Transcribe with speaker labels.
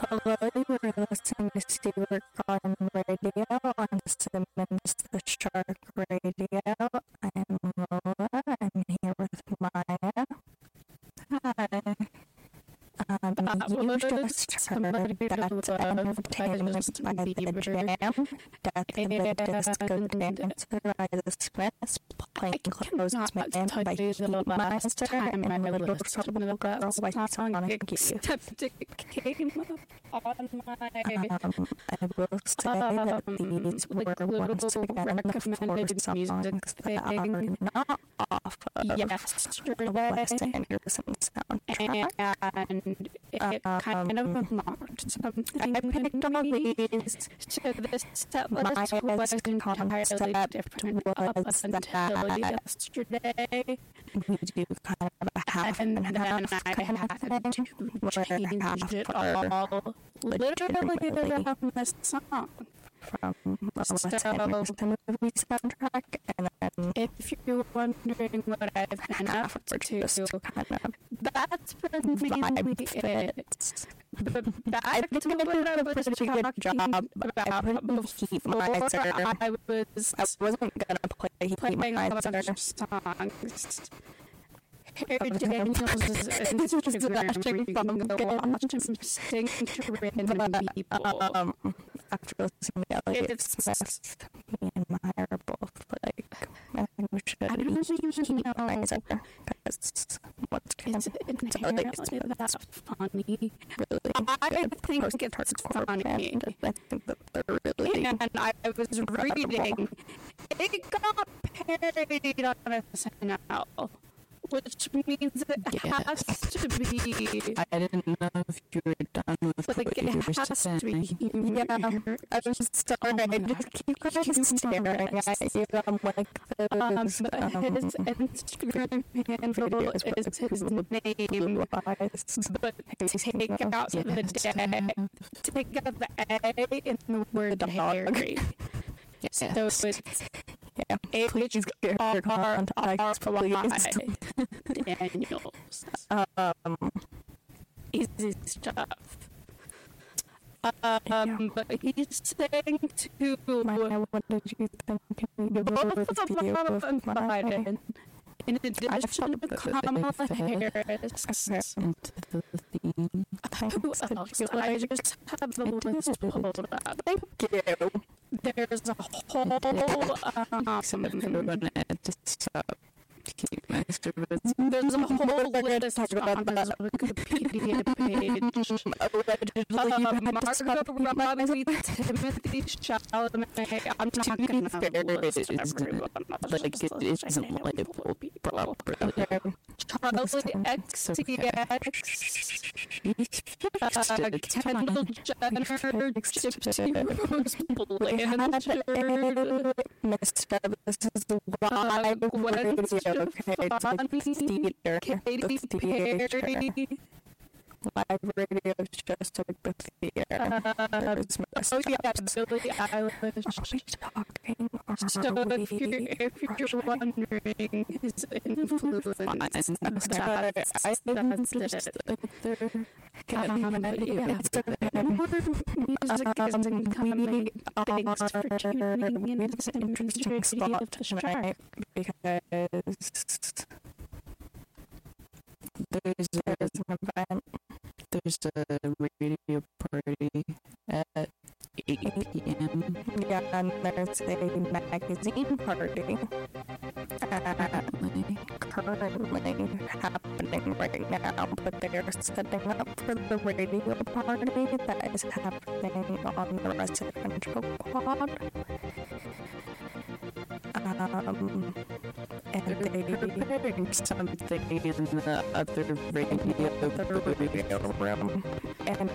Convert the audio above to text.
Speaker 1: Hello, you're listening to Stewart Garden Radio on Simmons the Shark Radio. I'm Lola. I'm here with Maya. Hi. You just heard That's Entertainment by The Jam, Death of the Disco Dancer by The Smiths, Plain Clothes Man by Heat Master, and My Little Trouble Girl by Sonic Youth. I will say that these were once again the four songs that are not off of the Wes Anderson soundtrack.
Speaker 2: And it kind of marked something. I picked all these to this set list was entirely different up until yesterday.
Speaker 1: We do kind of a half and
Speaker 2: then
Speaker 1: half
Speaker 2: I
Speaker 1: kind
Speaker 2: had
Speaker 1: of
Speaker 2: to
Speaker 1: thing
Speaker 2: change
Speaker 1: half
Speaker 2: it
Speaker 1: are
Speaker 2: all literally from this song.
Speaker 1: from the Wes Anderson movie soundtrack, and then
Speaker 2: If you're wondering what I've been up
Speaker 1: after just
Speaker 2: to,
Speaker 1: kind of
Speaker 2: that's mainly
Speaker 1: vibe
Speaker 2: it.
Speaker 1: I think I did a pretty good job about Heat Miser.
Speaker 2: I
Speaker 1: wasn't gonna play Heat
Speaker 2: playing
Speaker 1: Miser.
Speaker 2: other songs. Harry Daniels is actually fun. Go watch him sing to random people.
Speaker 1: After listening to Elliot Smith, me and Maya are both like, I think we should
Speaker 2: I don't know if you
Speaker 1: Heat
Speaker 2: know.
Speaker 1: Miser, because what's
Speaker 2: It's inherently that's funny.
Speaker 1: really
Speaker 2: I
Speaker 1: good
Speaker 2: think it's
Speaker 1: post-hardcore
Speaker 2: funny.
Speaker 1: band. I think that they're really
Speaker 2: And I was reading, it got parodied on SNL, which means it has to be,
Speaker 3: I didn't know if you were done with
Speaker 2: like,
Speaker 3: what
Speaker 2: it
Speaker 3: you were
Speaker 2: has to be
Speaker 3: saying.
Speaker 2: humor.
Speaker 1: I was sorry, I just keep staring at you. I'm like,
Speaker 2: But his Instagram handle is his name, but take out the A in the word Harry. So it's Daniels. Easy stuff. But he's saying to
Speaker 1: Maya, what did you think? Can we do a
Speaker 2: both
Speaker 1: review
Speaker 2: Obama
Speaker 1: of
Speaker 2: and
Speaker 1: Maya?
Speaker 2: Biden, in addition to Kamala Harris,
Speaker 3: Into the theme.
Speaker 2: who else? I just have the list pulled up.
Speaker 1: Thank you.
Speaker 2: There's a whole
Speaker 3: Some of them are going to add to stop. Keep my service.
Speaker 2: there's a whole list on this Wikipedia page. Margot Robbie, Timothy Chalamet. I'm not going to list everyone.
Speaker 3: Like, it isn't labeled properly.
Speaker 2: Charlie XCX, Kendall Jenner, Gypsy Rose Blanchard,
Speaker 1: This is the live radio. Okay, it's like theater.
Speaker 2: Katy Perry.
Speaker 1: Live radio is just like the theater. There's
Speaker 2: Oh yeah, Billie Eilish.
Speaker 1: talking.
Speaker 2: So if you're wondering his influence, that's it. Music isn't coming. Thanks for tuning in to the interesting spot of the strike.
Speaker 1: Because there's an event.
Speaker 3: There's a radio party at 8 p.m.
Speaker 1: Yeah, and there's a magazine party currently happening right now, but they're setting up for the radio party that is happening on the residential quad. And
Speaker 3: They're preparing something in the other radio
Speaker 1: radio room, and